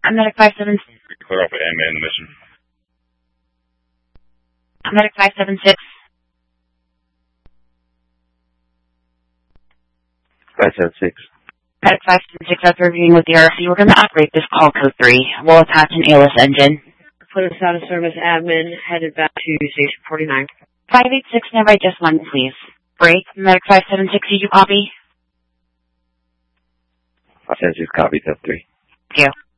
Medic 576. Clear off at admin mission. Medic 576. 576. Medic 576, after reviewing with the RFC, we're going to operate this call code 3. We'll attach an ALS engine. Put us out of service, admin, headed back to station 49. 586, nearby just one, please. Break. Medic 576, did you copy? 576, copy, 3. Thank you.